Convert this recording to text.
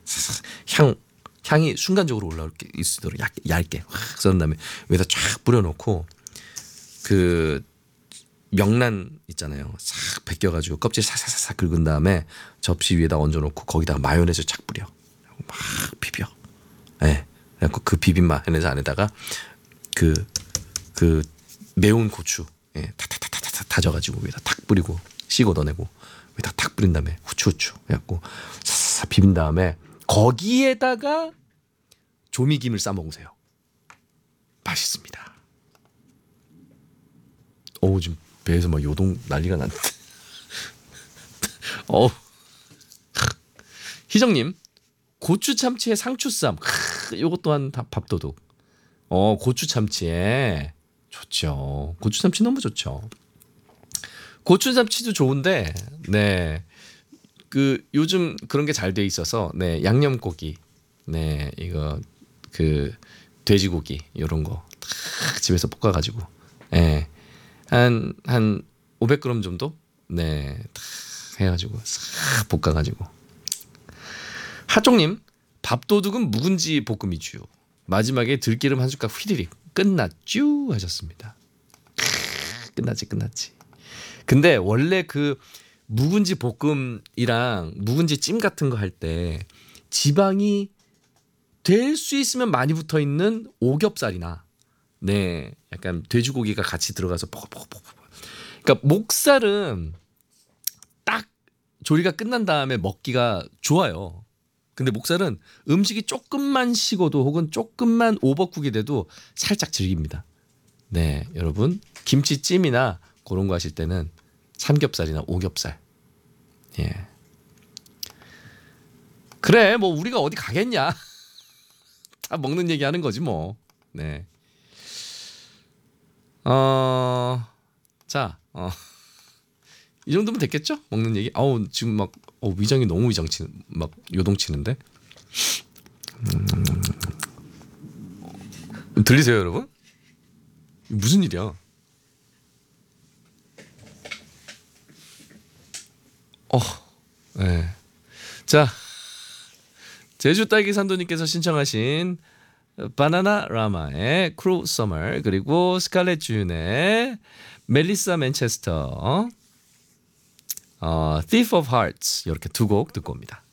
향이 순간적으로 올라올 수 있도록 얇게 확 썰은 다음에 위에다 쫙 뿌려놓고 그 명란 있잖아요. 싹 벗겨가지고 껍질 사사사사 긁은 다음에 접시 위에다 얹어놓고 거기다가 마요네즈 착 뿌려. 막 비벼. 네. 그래갖고 그 비빔 마요네즈 안에다가 그 매운 고추 타타타타타 다져가지고 위에다 탁 뿌리고 씨 걷어내고 위에다 탁 뿌린 다음에 후추 해갖고 사사사 비빈 다음에 거기에다가 조미김을 싸 먹으세요. 맛있습니다. 지금 배에서 막 요동 난리가 났는데. 희정님, 고추 참치에 상추쌈. 요것 또한 밥도둑. 고추 참치에 좋죠. 고추 참치 너무 좋죠. 고추 참치도 좋은데, 네. 그 요즘 그런 게 잘 돼 있어서, 네, 양념고기, 네, 이거 그 돼지고기 요런 거 탁 집에서 볶아가지고, 네, 한 500g 정도, 네, 탁 해가지고 싹 볶아가지고. 하종님, 밥도둑은 묵은지 볶음이죠. 마지막에 들기름 한 숟갈 휘리릭 끝났쥬 하셨습니다. 끝났지. 근데 원래 그 묵은지 볶음이랑 묵은지 찜 같은 거 할 때 지방이 될 수 있으면 많이 붙어 있는 오겹살이나, 네, 약간 돼지고기가 같이 들어가서 뽀뽀뽀뽀. 그러니까 목살은 딱 조리가 끝난 다음에 먹기가 좋아요. 근데 목살은 음식이 조금만 식어도 혹은 조금만 오버쿡이 돼도 살짝 질깁니다. 네, 여러분 김치찜이나 그런 거 하실 때는 삼겹살이나 오겹살. 예. 그래, 뭐 우리가 어디 가겠냐? 다 먹는 얘기 하는 거지 뭐. 네. 자, 이 정도면 됐겠죠? 먹는 얘기. 지금 막 위장이 너무 막 요동치는데. 들리세요, 여러분? 무슨 일이야? 네. 자, 제주 딸기 산도님께서 신청하신 바나나 라마의 크루 서머, 그리고 스칼렛 주윤의 멜리사 맨체스터, Thief of Hearts, 이렇게 두 곡 듣고 옵니다.